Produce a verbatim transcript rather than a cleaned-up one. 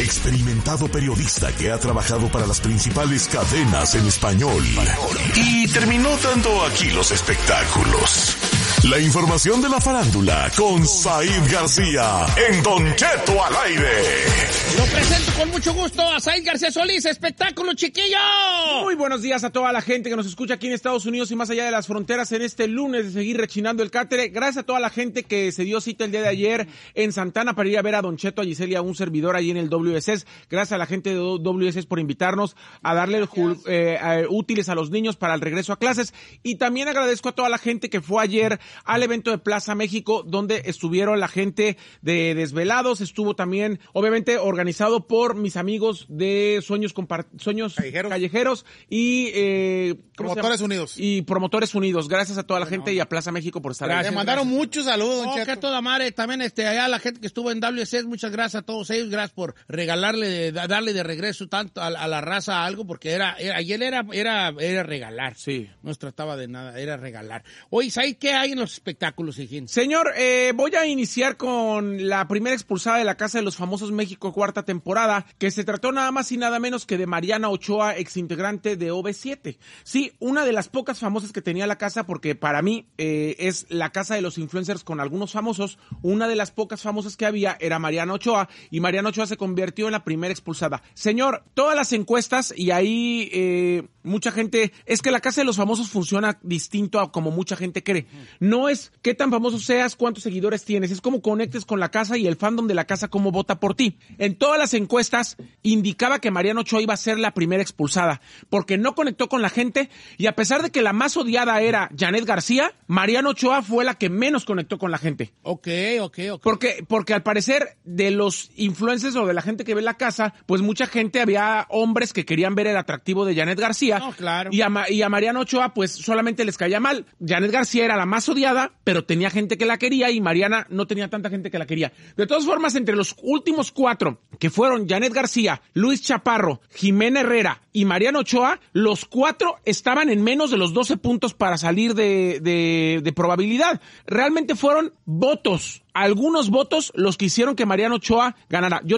experimentado periodista que ha trabajado para las principales cadenas en español y terminó dando aquí los espectáculos. La información de la farándula con Said García en Don Cheto al aire. Lo presento con mucho gusto a Said García Solís, espectáculo, chiquillo. Muy buenos días a toda la gente que nos escucha aquí en Estados Unidos y más allá de las fronteras en este lunes de seguir rechinando el cátere. Gracias a toda la gente que se dio cita el día de ayer en Santana para ir a ver a Don Cheto, a Giselle y a un servidor ahí en el W S S. Gracias a la gente de W S S por invitarnos a darle eh, a, útiles a los niños para el regreso a clases. Y también agradezco a toda la gente que fue ayer al evento de Plaza México, donde estuvieron la gente de Desvelados. Estuvo también, obviamente, organizado por mis amigos de Sueños Compart- Sueños Callejeros, Callejeros y eh, Promotores Unidos. Y Promotores Unidos. Gracias a toda la bueno, gente y a Plaza México por estar gracias, ahí. Me mandaron muchos saludos, don oh, Cheto. Que toda madre, también este, allá la gente que estuvo en W S S, muchas gracias a todos ellos, gracias por regalarle, darle de regreso tanto a, a la raza algo, porque era, era ayer era, era, era regalar. Sí. No se trataba de nada, era regalar. Oye, ¿sabes qué hay en los espectáculos, hijín? Señor, eh, voy a iniciar con la primera expulsada de la Casa de los Famosos México, cuarta temporada, que se trató nada más y nada menos que de Mariana Ochoa, exintegrante de O V siete. Sí, una de las pocas famosas que tenía la casa, porque para mí eh, es la casa de los influencers con algunos famosos. Una de las pocas famosas que había era Mariana Ochoa, y Mariana Ochoa se convirtió en la primera expulsada. Señor, todas las encuestas, y ahí eh, mucha gente, es que la Casa de los Famosos funciona distinto a como mucha gente cree. No es qué tan famoso seas, cuántos seguidores tienes, es cómo conectes con la casa y el fandom de la casa, cómo vota por ti. En todas las encuestas indicaba que Mariana Ochoa iba a ser la primera expulsada, porque no conectó con la gente, y a pesar de que la más odiada era Janet García, Mariana Ochoa fue la que menos conectó con la gente. Ok, ok, ok. Porque, porque al parecer de los influencers o de la gente que ve la casa, pues mucha gente, había hombres que querían ver el atractivo de Janet García. No, claro. Y a, y a Mariana Ochoa pues solamente les caía mal. Janet García era la más odiada, pero tenía gente que la quería, y Mariana no tenía tanta gente que la quería. De todas formas, entre los últimos cuatro, que fueron Janet García, Luis Chaparro, Jimena Herrera y Mariana Ochoa, los cuatro estaban en menos de los doce puntos para salir de, de, de probabilidad. Realmente fueron votos, algunos votos los que hicieron que Mariana Ochoa ganara. Yo